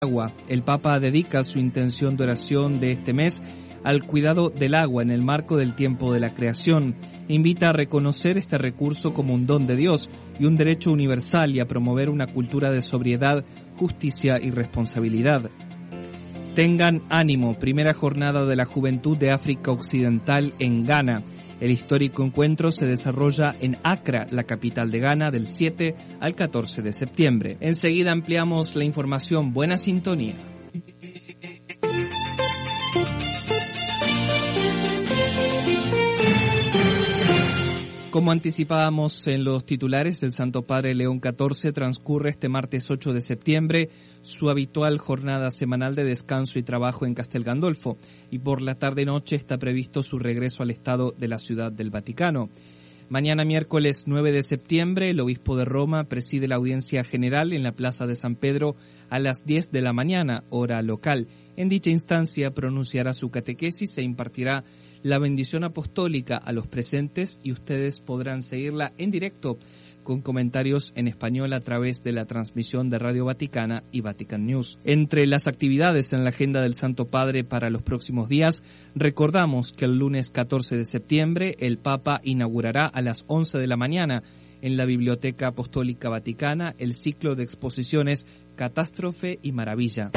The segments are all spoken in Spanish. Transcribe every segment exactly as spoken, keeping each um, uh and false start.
agua. El Papa dedica su intención de oración de este mes al cuidado del agua en el marco del tiempo de la creación. Invita a reconocer este recurso como un don de Dios y un derecho universal y a promover una cultura de sobriedad, justicia y responsabilidad. Tengan ánimo, primera jornada de la Juventud de África Occidental en Ghana. El histórico encuentro se desarrolla en Accra, la capital de Ghana, del siete al catorce de septiembre. Enseguida ampliamos la información. Buena sintonía. Como anticipábamos en los titulares, el Santo Padre León catorce transcurre este martes ocho de septiembre su habitual jornada semanal de descanso y trabajo en Castel Gandolfo, y por la tarde-noche está previsto su regreso al Estado de la Ciudad del Vaticano. Mañana miércoles nueve de septiembre, el obispo de Roma preside la audiencia general en la Plaza de San Pedro a las diez de la mañana, hora local. En dicha instancia pronunciará su catequesis e impartirá la bendición apostólica a los presentes, y ustedes podrán seguirla en directo con comentarios en español a través de la transmisión de Radio Vaticana y Vatican News. Entre las actividades en la agenda del Santo Padre para los próximos días, recordamos que el lunes catorce de septiembre el Papa inaugurará a las once de la mañana en la Biblioteca Apostólica Vaticana el ciclo de exposiciones Catástrofe y Maravilla.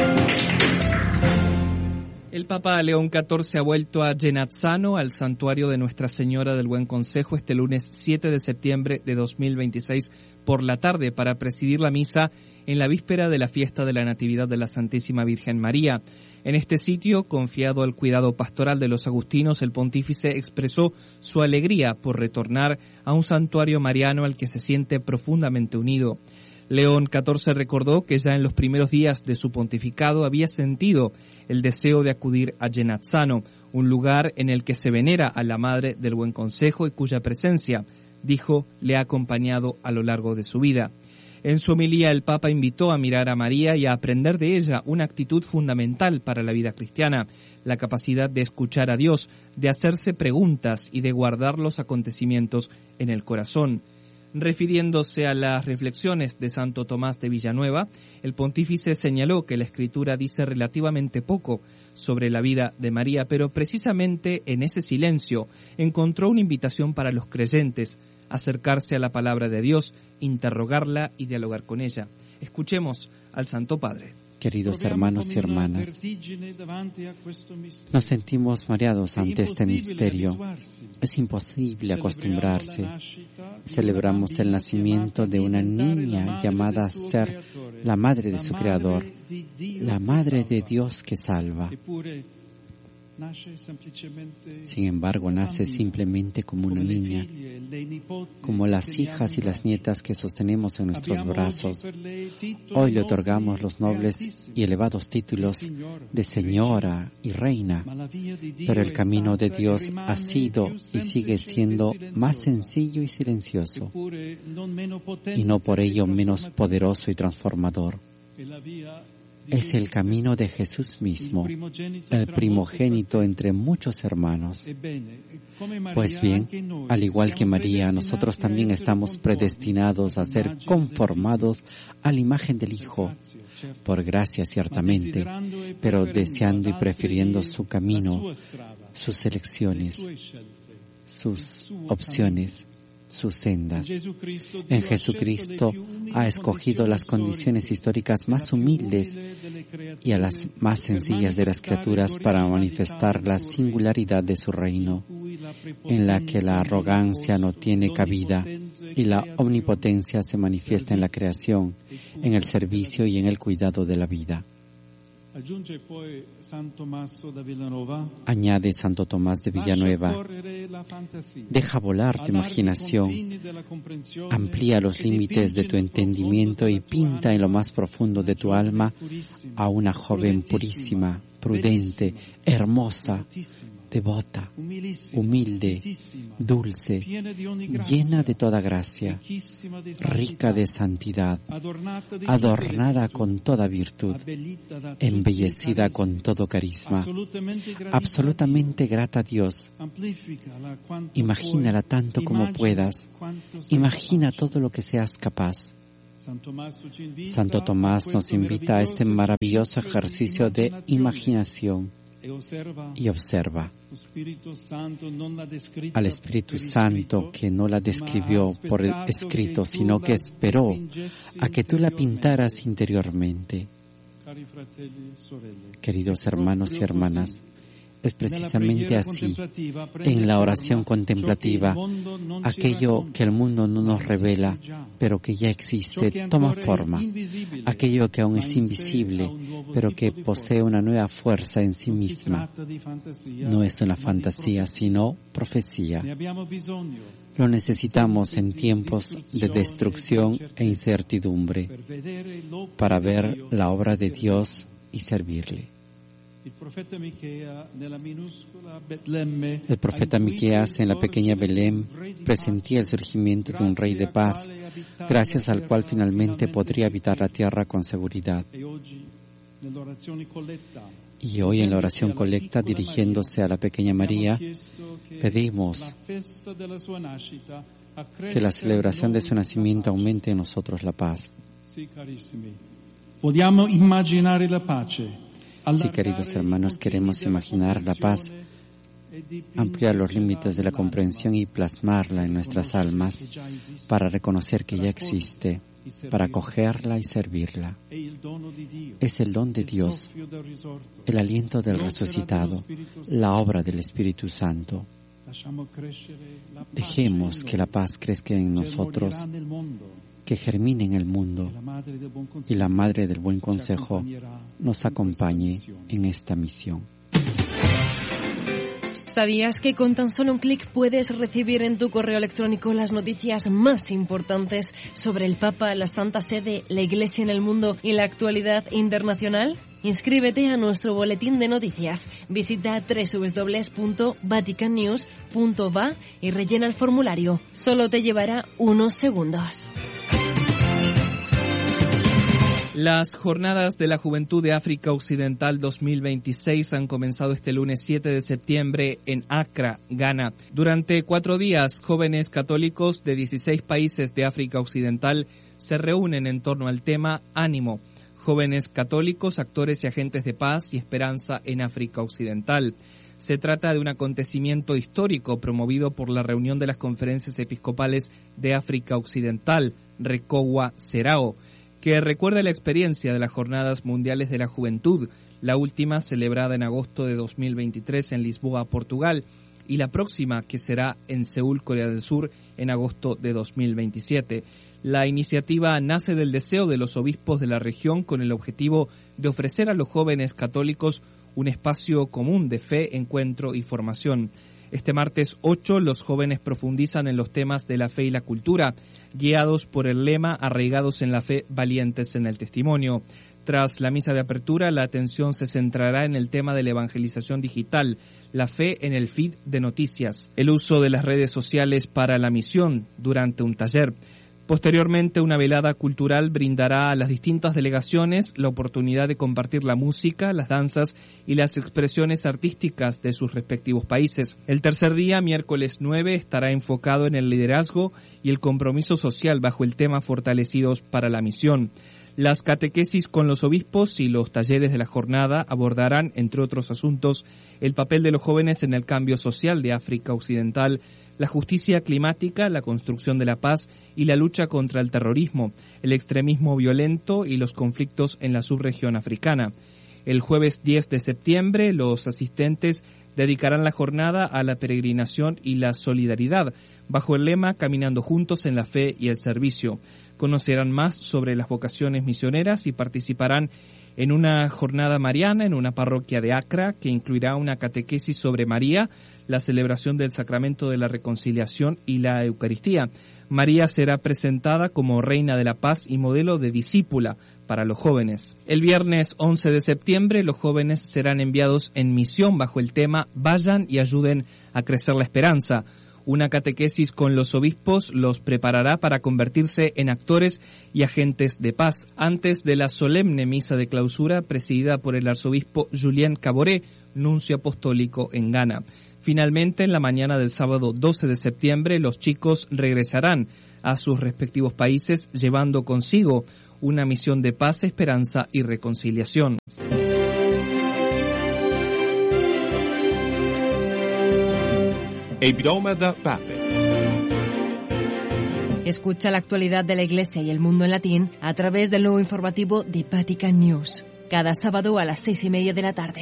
El Papa León catorce ha vuelto a Genazzano, al santuario de Nuestra Señora del Buen Consejo, este lunes siete de septiembre de dos mil veintiséis por la tarde para presidir la misa en la víspera de la fiesta de la Natividad de la Santísima Virgen María. En este sitio, confiado al cuidado pastoral de los agustinos, el pontífice expresó su alegría por retornar a un santuario mariano al que se siente profundamente unido. León catorce recordó que ya en los primeros días de su pontificado había sentido el deseo de acudir a Genazzano, un lugar en el que se venera a la Madre del Buen Consejo y cuya presencia, dijo, le ha acompañado a lo largo de su vida. En su homilía, el Papa invitó a mirar a María y a aprender de ella una actitud fundamental para la vida cristiana, la capacidad de escuchar a Dios, de hacerse preguntas y de guardar los acontecimientos en el corazón. Refiriéndose a las reflexiones de Santo Tomás de Villanueva, el pontífice señaló que la Escritura dice relativamente poco sobre la vida de María, pero precisamente en ese silencio encontró una invitación para los creyentes, acercarse a la palabra de Dios, interrogarla y dialogar con ella. Escuchemos al Santo Padre. Queridos hermanos y hermanas, nos sentimos mareados ante este misterio. Es imposible acostumbrarse. Celebramos el nacimiento de una niña llamada a ser la madre de su Creador, la madre de Dios que salva. Sin embargo, nace simplemente como una niña, como las hijas y las nietas que sostenemos en nuestros brazos. Hoy le otorgamos los nobles y elevados títulos de Señora y Reina, pero el camino de Dios ha sido y sigue siendo más sencillo y silencioso, y no por ello menos poderoso y transformador. Es el camino de Jesús mismo, el primogénito entre muchos hermanos. Pues bien, al igual que María, nosotros también estamos predestinados a ser conformados a la imagen del Hijo, por gracia ciertamente, pero deseando y prefiriendo su camino, sus elecciones, sus opciones, sus sendas. En Jesucristo ha escogido las condiciones históricas más humildes y a las más sencillas de las criaturas para manifestar la singularidad de su reino, en la que la arrogancia no tiene cabida y la omnipotencia se manifiesta en la creación, en el servicio y en el cuidado de la vida. Añade Santo Tomás de Villanueva, deja volar tu imaginación, amplía los límites de tu entendimiento y pinta en lo más profundo de tu alma a una joven purísima, prudente, hermosa, devota, humilde, dulce, llena de toda gracia, rica de santidad, adornada con toda virtud, embellecida con todo carisma, absolutamente grata a Dios. Imagínala tanto como puedas, imagina todo lo que seas capaz. Santo Tomás nos invita a este maravilloso ejercicio de imaginación y observa al Espíritu Santo que no la describió por escrito, sino que esperó a que tú la pintaras interiormente. Queridos hermanos y hermanas, es precisamente así, en la oración contemplativa, aquello que el mundo no nos revela, pero que ya existe, toma forma. Aquello que aún es invisible, pero que posee una nueva fuerza en sí misma. No es una fantasía, sino profecía. Lo necesitamos en tiempos de destrucción e incertidumbre, para ver la obra de Dios y servirle. El profeta Miqueas en la pequeña Belén presentía el surgimiento de un rey de paz, gracias al cual finalmente podría habitar la tierra con seguridad. Y hoy en la oración colecta, dirigiéndose a la pequeña María, pedimos que la celebración de su nacimiento aumente en nosotros la paz. Podemos imaginar la paz. Sí, queridos hermanos, queremos imaginar la paz, ampliar los límites de la comprensión y plasmarla en nuestras almas para reconocer que ya existe, para acogerla y servirla. Es el don de Dios, el aliento del resucitado, la obra del Espíritu Santo. Dejemos que la paz crezca en nosotros, que germine en el mundo, y la Madre del Buen Consejo nos acompañe en esta misión. ¿Sabías que con tan solo un clic puedes recibir en tu correo electrónico las noticias más importantes sobre el Papa, la Santa Sede, la Iglesia en el mundo y la actualidad internacional? Inscríbete a nuestro boletín de noticias. Visita doble u doble u doble u punto vatican news punto va y rellena el formulario. Solo te llevará unos segundos. Las Jornadas de la Juventud de África Occidental dos mil veintiséis han comenzado este lunes siete de septiembre en Accra, Ghana. Durante cuatro días, jóvenes católicos de dieciséis países de África Occidental se reúnen en torno al tema Ánimo, jóvenes católicos, actores y agentes de paz y esperanza en África Occidental. Se trata de un acontecimiento histórico promovido por la reunión de las conferencias episcopales de África Occidental, Recowa Serao, que recuerda la experiencia de las Jornadas Mundiales de la Juventud, la última celebrada en agosto de dos mil veintitrés en Lisboa, Portugal, y la próxima que será en Seúl, Corea del Sur, en agosto de dos mil veintisiete. La iniciativa nace del deseo de los obispos de la región con el objetivo de ofrecer a los jóvenes católicos un espacio común de fe, encuentro y formación. Este martes ocho, los jóvenes profundizan en los temas de la fe y la cultura, guiados por el lema Arraigados en la fe, valientes en el testimonio. Tras la misa de apertura, la atención se centrará en el tema de la evangelización digital, la fe en el feed de noticias, el uso de las redes sociales para la misión durante un taller. Posteriormente, una velada cultural brindará a las distintas delegaciones la oportunidad de compartir la música, las danzas y las expresiones artísticas de sus respectivos países. El tercer día, miércoles nueve, estará enfocado en el liderazgo y el compromiso social bajo el tema Fortalecidos para la Misión. Las catequesis con los obispos y los talleres de la jornada abordarán, entre otros asuntos, el papel de los jóvenes en el cambio social de África Occidental, la justicia climática, la construcción de la paz y la lucha contra el terrorismo, el extremismo violento y los conflictos en la subregión africana. El jueves diez de septiembre, los asistentes dedicarán la jornada a la peregrinación y la solidaridad, bajo el lema Caminando juntos en la fe y el servicio. Conocerán más sobre las vocaciones misioneras y participarán en una jornada mariana en una parroquia de Accra que incluirá una catequesis sobre María, la celebración del Sacramento de la Reconciliación y la Eucaristía. María será presentada como Reina de la Paz y modelo de discípula para los jóvenes. El viernes once de septiembre, los jóvenes serán enviados en misión bajo el tema Vayan y ayuden a crecer la esperanza, Una catequesis con los obispos los preparará para convertirse en actores y agentes de paz. Antes de la solemne misa de clausura presidida por el arzobispo Julien Caboret, nuncio apostólico en Ghana. Finalmente, en la mañana del sábado doce de septiembre, los chicos regresarán a sus respectivos países llevando consigo una misión de paz, esperanza y reconciliación. El broma del Papa. Escucha la actualidad de la Iglesia y el mundo en latín a través del nuevo informativo de Vatican News, cada sábado a las seis y media de la tarde.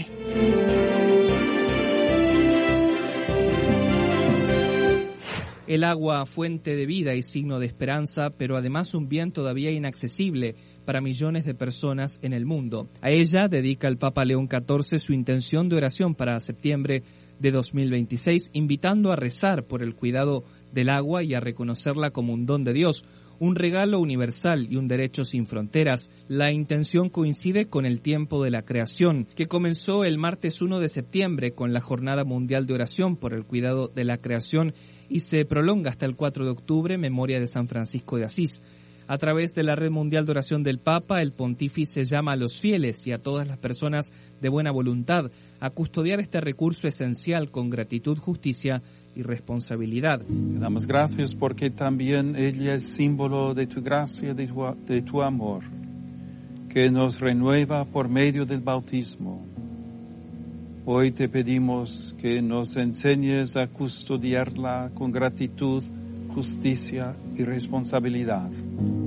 El agua, fuente de vida y signo de esperanza, pero además un bien todavía inaccesible para millones de personas en el mundo. A ella dedica el Papa León catorce su intención de oración para septiembre de dos mil veintiséis, invitando a rezar por el cuidado del agua y a reconocerla como un don de Dios, un regalo universal y un derecho sin fronteras. La intención coincide con el tiempo de la creación, que comenzó el martes uno de septiembre con la Jornada Mundial de Oración por el Cuidado de la Creación y se prolonga hasta el cuatro de octubre, memoria de San Francisco de Asís. A través de la Red Mundial de Oración del Papa, el pontífice llama a los fieles y a todas las personas de buena voluntad a custodiar este recurso esencial con gratitud, justicia y responsabilidad. Te damos gracias porque también ella es símbolo de tu gracia, de tu, de tu amor, que nos renueva por medio del bautismo. Hoy te pedimos que nos enseñes a custodiarla con gratitud, justicia y responsabilidad.